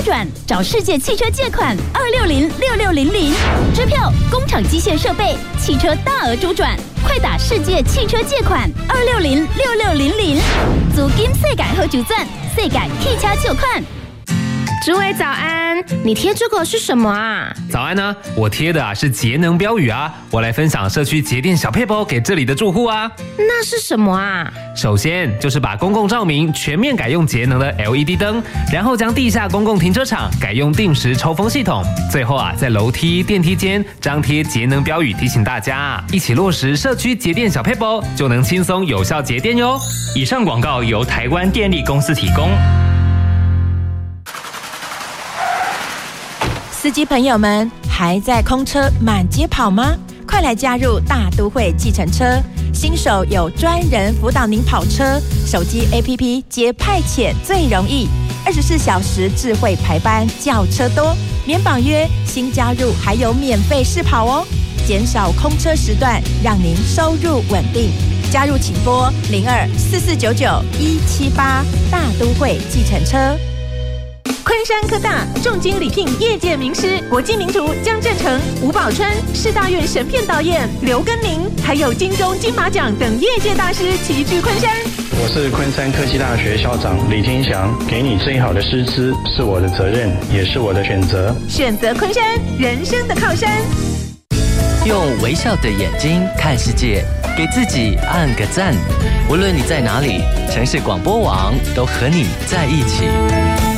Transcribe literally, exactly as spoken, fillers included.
转，找世界汽车借款二六零六六零零。支票、工厂机械设备、汽车大额周转，快打世界汽车借款二六零六六零零。租金世界好周转，世界汽车借款。 主委早安，你贴这个是什么啊？ 早安呢、啊，我贴的啊是节能标语啊，我来分享社区节电小撇步给这里的住户啊。 那是什么啊？ 首先就是把公共照明全面改用节能的 L E D 灯，然后将地下公共停车场改用定时抽风系统，最后啊在楼梯、电梯间张贴节能标语，提醒大家一起落实社区节电小撇步，就能轻松有效节电哟。 以上广告由台湾电力公司提供。 司机朋友们，还在空车满街跑吗？快来加入大都会计程车，新手有专人辅导您跑车，手机 A P P 接派遣最容易，二十四小时智慧排班，叫车多，免绑约，新加入还有免费试跑哦，减少空车时段，让您收入稳定。加入请拨零二四四九九一七八，大都会计程车。 昆山科大重金礼聘业界名师，国际名厨江振成、吴宝春，世大运神片导演刘根明，还有金钟、金马奖等业界大师齐聚昆山。 我是昆山科技大学校长李天祥，给你最好的师资是我的责任，也是我的选择。 选择昆山，人生的靠山。 用微笑的眼睛看世界，给自己按个赞。无论你在哪里，城市广播网都和你在一起。